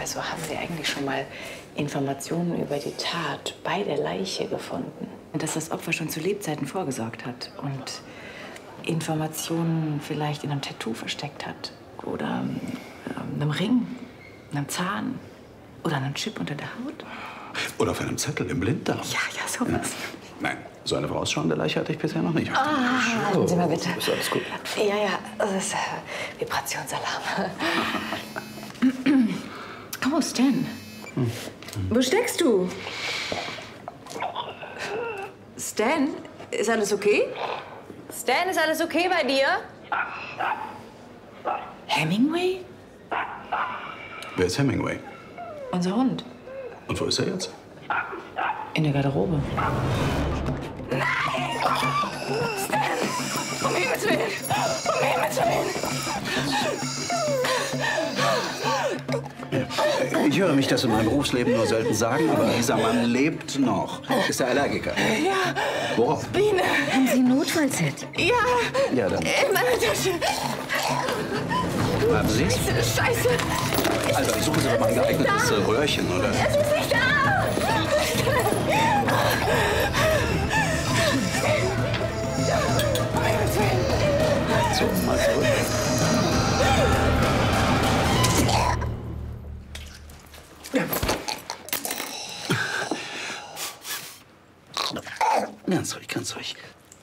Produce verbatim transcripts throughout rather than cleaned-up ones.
Also haben Sie eigentlich schon mal Informationen über die Tat bei der Leiche gefunden? Dass das Opfer schon zu Lebzeiten vorgesorgt hat und Informationen vielleicht in einem Tattoo versteckt hat oder ähm, einem Ring, einem Zahn oder einem Chip unter der Haut? Oder auf einem Zettel im Blinddarm. Ja, ja, sowas. Ja. Nein, so eine vorausschauende Leiche hatte ich bisher noch nicht. Ah, halten Sie mal bitte. Ist alles gut? Ja, ja, das ist äh, Vibrationsalarm. Oh, Stan. Hm. Wo steckst du? Stan, ist alles okay? Stan, ist alles okay bei dir? Hemingway? Wer ist Hemingway? Unser Hund. Und wo ist er jetzt? In der Garderobe. Nein! Stan! Um Himmels Willen! Um Himmels Willen! Ich höre mich das in meinem Berufsleben nur selten sagen, aber dieser Mann lebt noch. Ist er Allergiker? Ja. Worauf? Biene. Haben Sie ein Notfallset? Ja. Ja, dann. In meiner Tasche. Haben Sie es? Scheiße, Scheiße. Also, suchen Sie doch mal ein geeignetes äh, Röhrchen, oder? Es ist nicht da. So, mal zurück. Ganz ruhig, ganz ruhig.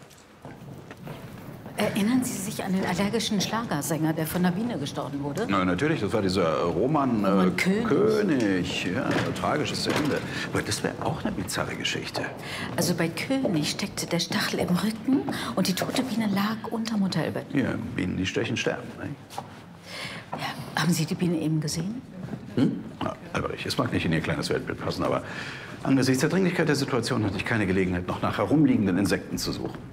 Erinnern Sie sich an den allergischen Schlagersänger, der von der Biene gestochen wurde? Na, natürlich, das war dieser Roman, Roman äh, König. König. Ja, tragisches Ende. Aber das wäre auch eine bizarre Geschichte. Also bei König steckte der Stachel im Rücken und die tote Biene lag unterm Hotelbett. Ja, Bienen, die stechen, sterben. Ne? Ja, haben Sie die Biene eben gesehen? Hm? Na, Albrecht, es mag nicht in Ihr kleines Weltbild passen, aber angesichts der Dringlichkeit der Situation hatte ich keine Gelegenheit, noch nach herumliegenden Insekten zu suchen.